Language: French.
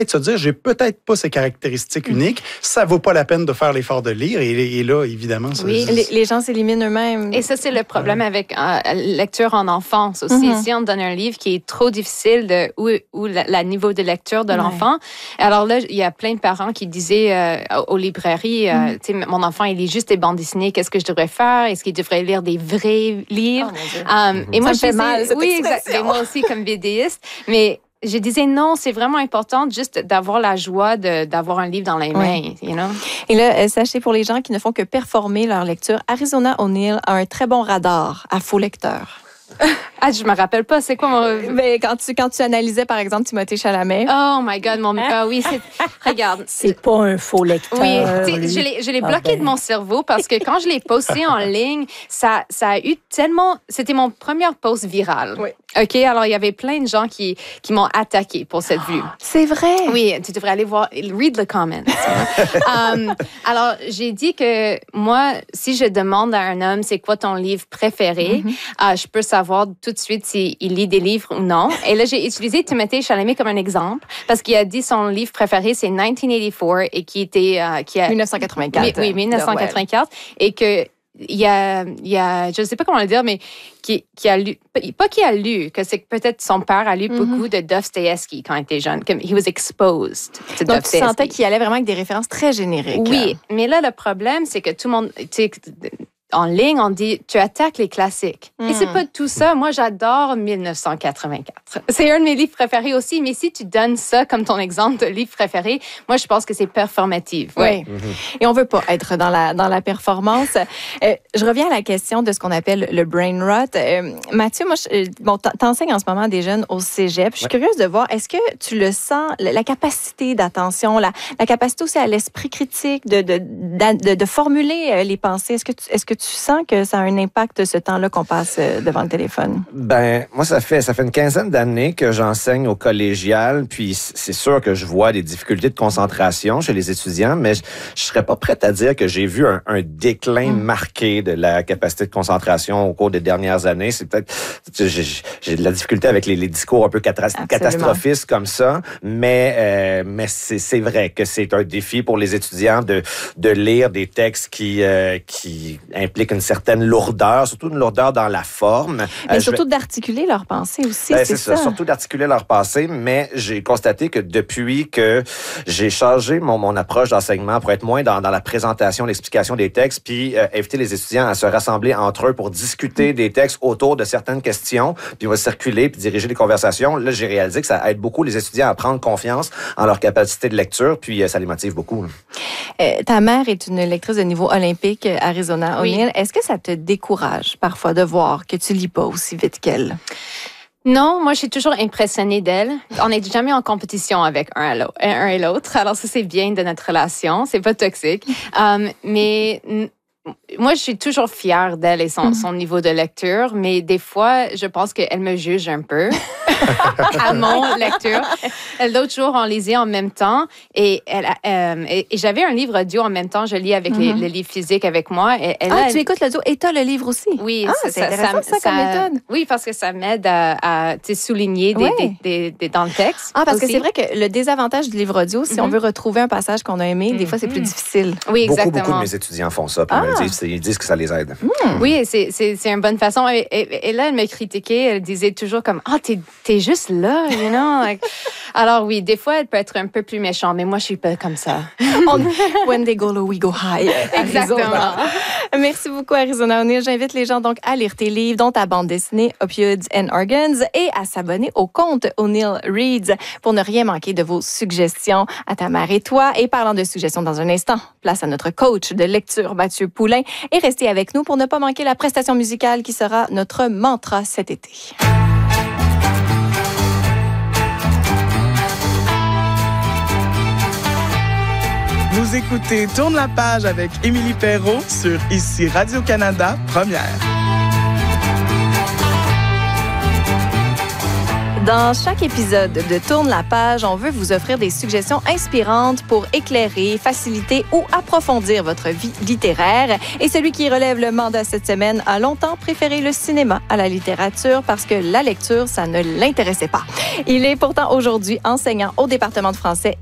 se dire, j'ai peut-être pas ces caractéristiques uniques, ça vaut pas la peine de faire l'effort de lire. Et là, évidemment, ça, les gens s'éliminent eux-mêmes. Et ça, c'est le problème avec lecture en enfance aussi. Si on donne un livre qui est trop difficile ou le niveau de lecture de l'enfant, alors là, il y a plein de parents qui disaient aux librairies, tu sais, mon enfant, il lit juste des bandes dessinées, qu'est-ce que je devrais faire? Est-ce qu'il devrait lire des vrais livres? Et moi, ça me fait mal, cette exactement. Et moi aussi, comme BDiste, mais je disais non, c'est vraiment important juste d'avoir la joie d'avoir un livre dans les mains, you know? Et là, sachez pour les gens qui ne font que performer leur lecture, Arizona O'Neill a un très bon radar à faux lecteurs. Je me rappelle pas, c'est quoi mon... Mais quand tu analysais, par exemple, Timothée Chalamet. Oh my God, oui, regarde. C'est pas un faux lecteur. Oui, je l'ai bloqué de mon cerveau parce que quand je l'ai posté en ligne, ça a eu tellement... C'était mon premier post viral. Oui. OK, alors il y avait plein de gens qui m'ont attaqué pour cette vue. C'est vrai? Oui, tu devrais aller voir, read the comments. Alors, j'ai dit que moi, si je demande à un homme, c'est quoi ton livre préféré, je peux savoir tout de suite s'il lit des livres ou non. Et là, j'ai utilisé Timothée Chalamet comme un exemple parce qu'il a dit son livre préféré, c'est 1984 et qui a 1984. Oui, 1984. Et que il y a, je ne sais pas comment le dire, mais qui a lu, pas qui a lu, que c'est que peut-être son père a lu beaucoup de Dostoïevski quand il était jeune, comme he was exposed to Dostoïevski. Donc, tu sentais qu'il allait vraiment avec des références très génériques. Oui, mais là, le problème, c'est que tout le monde, tu sais, en ligne, on dit, tu attaques les classiques. Et c'est pas tout ça. Moi, j'adore 1984. C'est un de mes livres préférés aussi, mais si tu donnes ça comme ton exemple de livre préféré, moi, je pense que c'est performatif. Oui. Et on veut pas être dans la performance. Je reviens à la question de ce qu'on appelle le brain rot. Mathieu, moi, t'enseignes en ce moment à des jeunes au cégep. Je suis curieuse de voir, est-ce que tu le sens, la capacité d'attention, la capacité aussi à l'esprit critique, de formuler les pensées, est-ce que tu sens que ça a un impact, ce temps-là qu'on passe devant le téléphone? Ben, moi, ça fait une quinzaine d'années que j'enseigne au collégial, puis c'est sûr que je vois des difficultés de concentration chez les étudiants, mais je serais pas prête à dire que j'ai vu un déclin marqué de la capacité de concentration au cours des dernières années. C'est peut-être, j'ai de la difficulté avec les discours un peu catastrophistes comme ça, mais c'est vrai que c'est un défi pour les étudiants de lire des textes qui implique une certaine lourdeur, surtout une lourdeur dans la forme. Mais surtout d'articuler leurs pensées aussi, c'est ça. Surtout d'articuler leurs pensées, mais j'ai constaté que depuis que j'ai changé mon approche d'enseignement pour être moins dans la présentation, l'explication des textes, puis inviter les étudiants à se rassembler entre eux pour discuter des textes autour de certaines questions, puis on va circuler puis diriger des conversations. Là, j'ai réalisé que ça aide beaucoup les étudiants à prendre confiance en leur capacité de lecture, puis ça les motive beaucoup. Ta mère est une lectrice de niveau olympique, Arizona O'Neill. Est-ce que ça te décourage parfois de voir que tu lis pas aussi vite qu'elle? Non, moi, je suis toujours impressionnée d'elle. On n'est jamais en compétition avec un et l'autre. Alors, ça, c'est bien de notre relation. C'est pas toxique. Mais moi, je suis toujours fière d'elle et son niveau de lecture, mais des fois, je pense qu'elle me juge un peu à mon lecture. L'autre jour, on lisait en même temps et j'avais un livre audio en même temps. Je lis avec le livre physique avec moi. Tu écoutes l'audio et tu as le livre aussi? Oui. C'est intéressant ça comme méthode. Oui, parce que ça m'aide à souligner dans le texte. Parce que c'est vrai que le désavantage du livre audio, si on veut retrouver un passage qu'on a aimé, des fois, c'est plus difficile. Oui, exactement. Beaucoup de mes étudiants font ça. Ils disent que ça les aide. Oui, c'est une bonne façon. Et là, elle me critiquait. Elle disait toujours comme, t'es juste là, you know? Like, alors oui, des fois, elle peut être un peu plus méchante, mais moi, je suis pas comme ça. When they go low, we go high. Exactement. Merci beaucoup, Arizona O'Neill. J'invite les gens donc à lire tes livres, dont ta bande dessinée Opioids and Organs, et à s'abonner au compte O'Neill Reads pour ne rien manquer de vos suggestions à ta mère et toi. Et parlant de suggestions dans un instant, place à notre coach de lecture, Mathieu Poulain. Et restez avec nous pour ne pas manquer la prestation musicale qui sera notre mantra cet été. Vous écoutez Tourne la page avec Émilie Perrault sur Ici Radio-Canada, Première. Dans chaque épisode de Tourne la page, on veut vous offrir des suggestions inspirantes pour éclairer, faciliter ou approfondir votre vie littéraire. Et celui qui relève le mandat cette semaine a longtemps préféré le cinéma à la littérature parce que la lecture, ça ne l'intéressait pas. Il est pourtant aujourd'hui enseignant au département de français